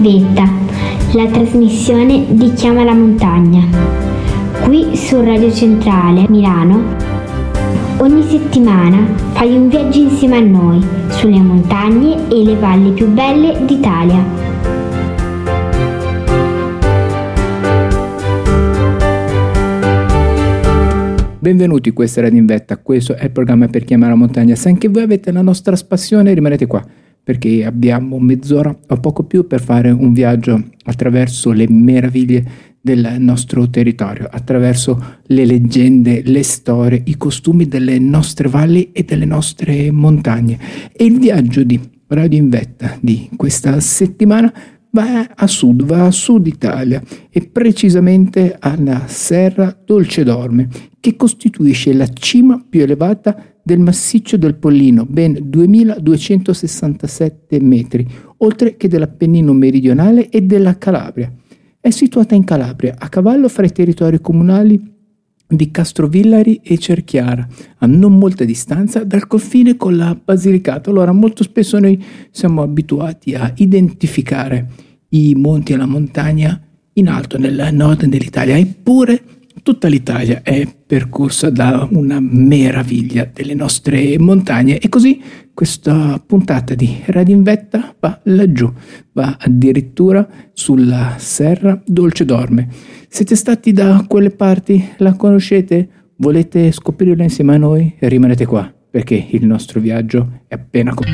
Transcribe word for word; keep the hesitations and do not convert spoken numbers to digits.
Vetta, la trasmissione di Chiama la Montagna. Qui su Radio Centrale Milano, ogni settimana fai un viaggio insieme a noi sulle montagne e le valli più belle d'Italia. Benvenuti, questa è Radio in Vetta, questo è il programma per Chiamare la Montagna. Se anche voi avete la nostra passione, rimanete qua, perché abbiamo mezz'ora o poco più per fare un viaggio attraverso le meraviglie del nostro territorio, attraverso le leggende, le storie, i costumi delle nostre valli e delle nostre montagne. E il viaggio di Radio in Vetta di questa settimana va a sud, va a sud Italia e precisamente alla Serra Dolcedorme, che costituisce la cima più elevata del massiccio del Pollino, ben duemiladuecentosessantasette metri, oltre che dell'Appennino meridionale e della Calabria. È situata in Calabria, a cavallo fra i territori comunali di Castrovillari e Cerchiara, a non molta distanza dal confine con la Basilicata. Allora, molto spesso noi siamo abituati a identificare i monti e la montagna in alto, nel nord dell'Italia, eppure tutta l'Italia è percorsa da una meraviglia delle nostre montagne, e così questa puntata di Radio in Vetta va laggiù, va addirittura sulla Serra Dolcedorme. Siete stati da quelle parti? La conoscete? Volete scoprirla insieme a noi? Rimanete qua, perché il nostro viaggio è appena cominciato.